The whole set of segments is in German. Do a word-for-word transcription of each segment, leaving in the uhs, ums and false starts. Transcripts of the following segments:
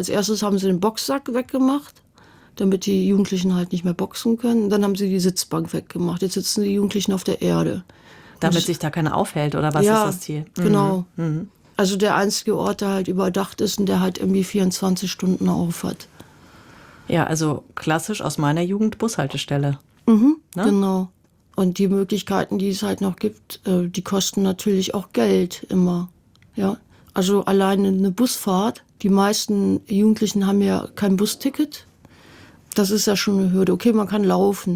Als erstes haben sie den Boxsack weggemacht, damit die Jugendlichen halt nicht mehr boxen können. Und dann haben sie die Sitzbank weggemacht. Jetzt sitzen die Jugendlichen auf der Erde. Damit Und sich da keiner aufhält, oder was ja, ist das Ziel? Mhm. Genau. Mhm. Also der einzige Ort, der halt überdacht ist und der halt irgendwie vierundzwanzig Stunden auf hat. Ja, also klassisch aus meiner Jugend Bushaltestelle. Mhm, ne? Genau. Und die Möglichkeiten, die es halt noch gibt, äh, die kosten natürlich auch Geld immer. Ja. Also alleine eine Busfahrt. Die meisten Jugendlichen haben ja kein Busticket. Das ist ja schon eine Hürde. Okay, man kann laufen.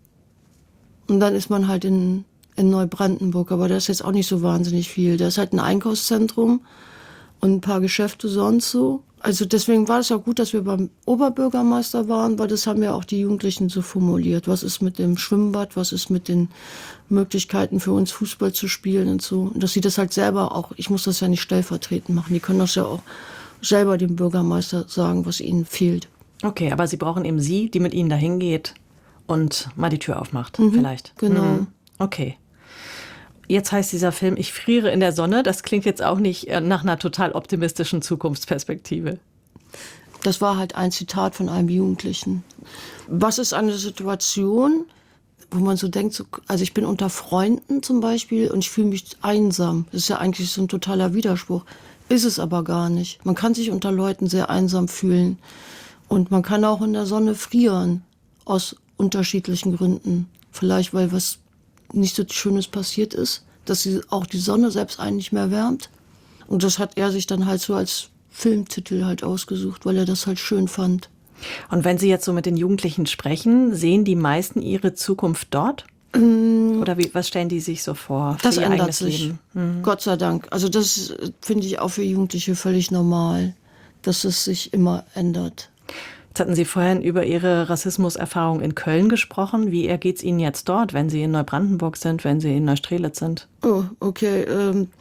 Und dann ist man halt in, in Neubrandenburg. Aber da ist jetzt auch nicht so wahnsinnig viel. Da ist halt ein Einkaufszentrum und ein paar Geschäfte sonst so. Also deswegen war es auch gut, dass wir beim Oberbürgermeister waren, weil das haben ja auch die Jugendlichen so formuliert. Was ist mit dem Schwimmbad, was ist mit den Möglichkeiten für uns Fußball zu spielen und so. Und dass sie das halt selber auch, ich muss das ja nicht stellvertretend machen, die können das ja auch selber dem Bürgermeister sagen, was ihnen fehlt. Okay, aber Sie brauchen eben Sie, die mit Ihnen dahin geht und mal die Tür aufmacht, Mhm, vielleicht. genau. Mhm. Okay. Jetzt heißt dieser Film Ich friere in der Sonne. Das klingt jetzt auch nicht nach einer total optimistischen Zukunftsperspektive. Das war halt ein Zitat von einem Jugendlichen. Was ist eine Situation, wo man so denkt, so, also ich bin unter Freunden zum Beispiel und ich fühle mich einsam. Das ist ja eigentlich so ein totaler Widerspruch. Ist es aber gar nicht. Man kann sich unter Leuten sehr einsam fühlen. Und man kann auch in der Sonne frieren. Aus unterschiedlichen Gründen. Vielleicht, weil was nicht so Schönes passiert ist, dass sie auch die Sonne selbst einen nicht mehr wärmt. Und das hat er sich dann halt so als Filmtitel halt ausgesucht, weil er das halt schön fand. Und wenn Sie jetzt so mit den Jugendlichen sprechen, sehen die meisten ihre Zukunft dort? Mm. Oder wie, was stellen die sich so vor für das ihr ändert eigenes sich. Leben? Mhm. Gott sei Dank. Also das finde ich auch für Jugendliche völlig normal, dass es sich immer ändert. Jetzt hatten Sie vorhin über Ihre Rassismuserfahrung in Köln gesprochen. Wie ergeht es Ihnen jetzt dort, wenn Sie in Neubrandenburg sind, wenn Sie in Neustrelitz sind? Oh, okay. Ähm,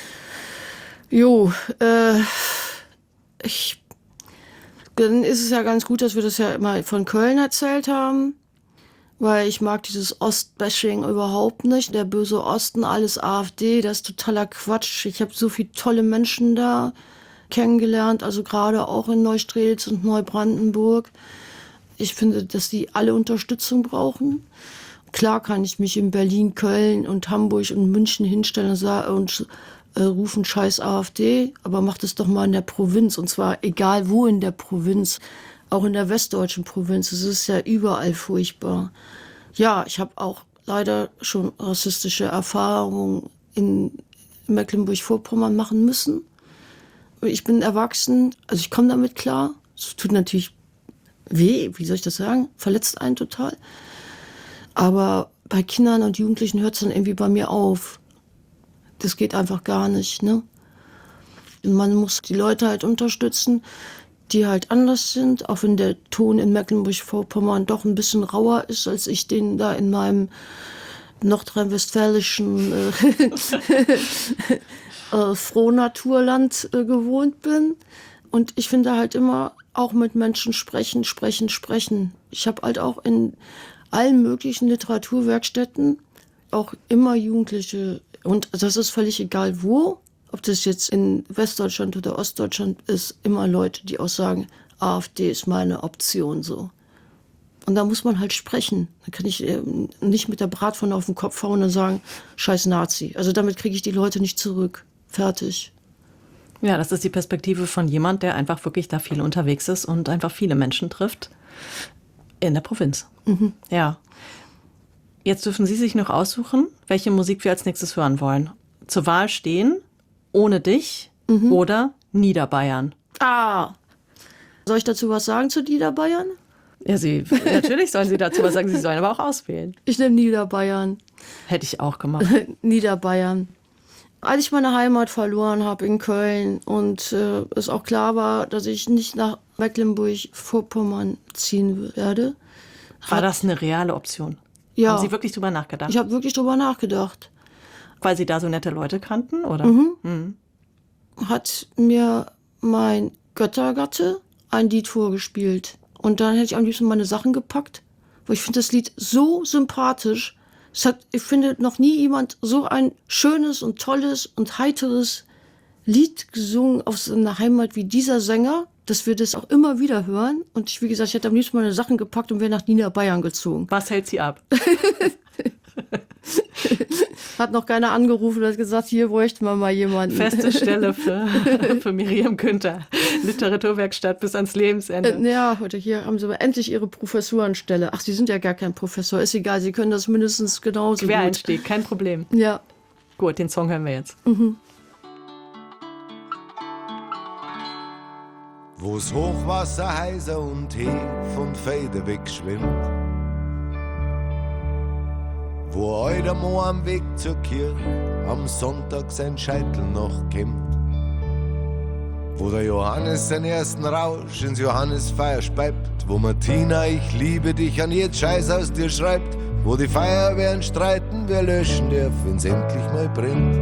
jo, äh, ich, dann ist es ja ganz gut, dass wir das ja immer von Köln erzählt haben, weil ich mag dieses Ostbashing überhaupt nicht. Der böse Osten, alles AfD, das ist totaler Quatsch. Ich habe so viele tolle Menschen da kennengelernt, also gerade auch in Neustrelitz und Neubrandenburg. Ich finde, dass die alle Unterstützung brauchen. Klar kann ich mich in Berlin, Köln und Hamburg und München hinstellen und, sagen, und äh, rufen scheiß AfD, aber macht es doch mal in der Provinz, und zwar egal wo in der Provinz, auch in der westdeutschen Provinz. Es ist ja überall furchtbar. Ja, ich habe auch leider schon rassistische Erfahrungen in Mecklenburg-Vorpommern machen müssen. Ich bin erwachsen, also ich komme damit klar. Es tut natürlich weh, wie soll ich das sagen? Verletzt einen total. Aber bei Kindern und Jugendlichen hört es dann irgendwie bei mir auf. Das geht einfach gar nicht, ne? Und man muss die Leute halt unterstützen, die halt anders sind, auch wenn der Ton in Mecklenburg-Vorpommern doch ein bisschen rauer ist, als ich den da in meinem nordrhein-westfälischen äh, äh, Frohnaturland äh, gewohnt bin. Und ich finde halt immer auch mit Menschen sprechen, sprechen, sprechen. Ich habe halt auch in allen möglichen Literaturwerkstätten auch immer Jugendliche, und das ist völlig egal wo, ob das jetzt in Westdeutschland oder Ostdeutschland ist, immer Leute, die auch sagen, AfD ist meine Option so. Und da muss man halt sprechen. Da kann ich nicht mit der Bratpfanne auf den Kopf hauen und sagen, scheiß Nazi. Also damit kriege ich die Leute nicht zurück. Fertig. Ja, das ist die Perspektive von jemand, der einfach wirklich da viel unterwegs ist und einfach viele Menschen trifft in der Provinz. Mhm. Ja. Jetzt dürfen Sie sich noch aussuchen, welche Musik wir als nächstes hören wollen. Zur Wahl stehen Ohne dich mhm. oder Niederbayern. Ah! Soll ich dazu was sagen zu Niederbayern? Ja, Sie, natürlich sollen Sie dazu was sagen. Sie sollen aber auch auswählen. Ich nehme Niederbayern. Hätte ich auch gemacht. Niederbayern. Als ich meine Heimat verloren habe in Köln und äh, es auch klar war, dass ich nicht nach Mecklenburg-Vorpommern ziehen werde. War das eine reale Option? Ja. Haben Sie wirklich drüber nachgedacht? Ich habe wirklich drüber nachgedacht. Weil Sie da so nette Leute kannten, oder? Mhm. Mhm. Hat mir mein Göttergatte ein Lied vorgespielt. Und dann hätte ich am liebsten meine Sachen gepackt. Weil ich finde das Lied so sympathisch. Es hat, ich finde, noch nie jemand so ein schönes und tolles und heiteres Lied gesungen aus seiner Heimat wie dieser Sänger. dass wir das auch immer wieder hören. Und ich, wie gesagt, ich hätte am liebsten meine Sachen gepackt und wäre nach Niederbayern gezogen. Was hält Sie ab? Hat noch keiner angerufen und hat gesagt, hier bräuchten wir mal jemanden. Feste Stelle für, für Miriam Günther. Literaturwerkstatt bis ans Lebensende. Äh, ja, heute hier haben sie aber endlich ihre Professorenstelle. Ach, Sie sind ja gar kein Professor. Ist egal, Sie können das mindestens genauso gut. Quereinstieg, kein Problem. Ja. Gut, den Song hören wir jetzt. Mhm. Wo's Hochwasser heiser und tief und Feder wegschwimmt, wo heute Mo am Weg zur Kirche am Sonntag sein Scheitel noch kämmt, wo der Johannes seinen ersten Rausch ins Johannesfeuer speibt, wo Martina, ich liebe dich an jeden Scheiß aus dir schreibt, wo die Feuerwehren streiten, wer löschen darf, wenn's endlich mal brennt.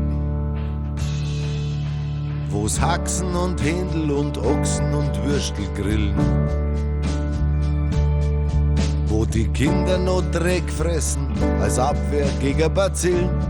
Wo's Haxen und Händel und Ochsen und Würstel grillen, wo die Kinder noch Dreck fressen als Abwehr gegen Bazillen,